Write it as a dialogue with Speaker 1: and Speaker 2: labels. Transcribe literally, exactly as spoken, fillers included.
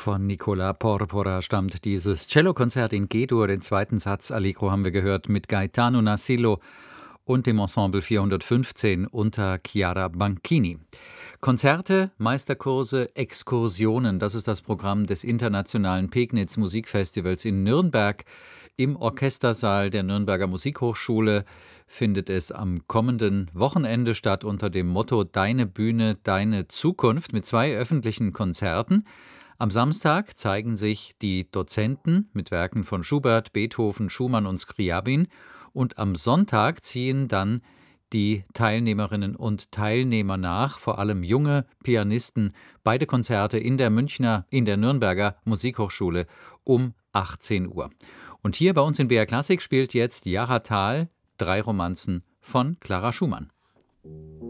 Speaker 1: Von Nicola Porpora stammt dieses Cellokonzert in G-Dur. Den zweiten Satz Allegro haben wir gehört mit Gaetano Nasillo und dem Ensemble vierhundertfünfzehn unter Chiara Banchini. Konzerte, Meisterkurse, Exkursionen, das ist das Programm des Internationalen Pegnitz Musikfestivals in Nürnberg. Im Orchestersaal der Nürnberger Musikhochschule findet es am kommenden Wochenende statt unter dem Motto Deine Bühne, deine Zukunft mit zwei öffentlichen Konzerten. Am Samstag zeigen sich die Dozenten mit Werken von Schubert, Beethoven, Schumann und Scriabin und am Sonntag ziehen dann die Teilnehmerinnen und Teilnehmer nach, vor allem junge Pianisten, beide Konzerte in der Münchner, in der Nürnberger Musikhochschule um achtzehn Uhr. Und hier bei uns in B R Klassik spielt jetzt Jara Thal, drei Romanzen von Clara Schumann.